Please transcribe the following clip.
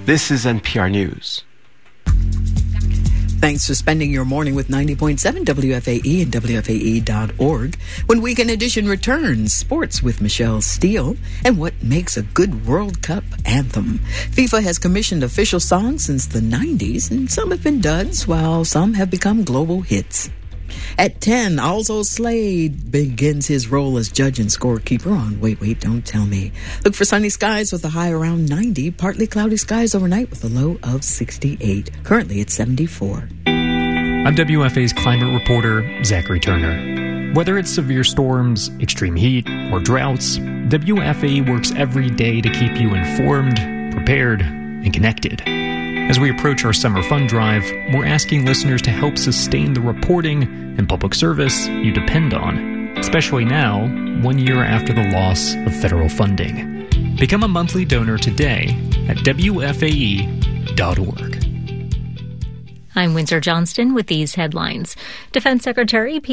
This is NPR News. Thanks for spending your morning with 90.7 WFAE and WFAE.org. When Weekend Edition returns, sports with Michelle Steele and what makes a good World Cup anthem. FIFA has commissioned official songs since the 90s, and some have been duds, while some have become global hits. At 10, Alzo Slade begins his role as judge and scorekeeper on Wait, Don't Tell Me. Look for sunny skies with a high around 90, partly cloudy skies overnight with a low of 68. Currently it's 74. I'm WFA's climate reporter, Zachary Turner. Whether it's severe storms, extreme heat, or droughts, WFAE works every day to keep you informed, prepared, and connected. As we approach our summer fund drive, we're asking listeners to help sustain the reporting and public service you depend on, especially now, 1 year after the loss of federal funding. Become a monthly donor today at WFAE.org. I'm Windsor Johnston with these headlines. Defense Secretary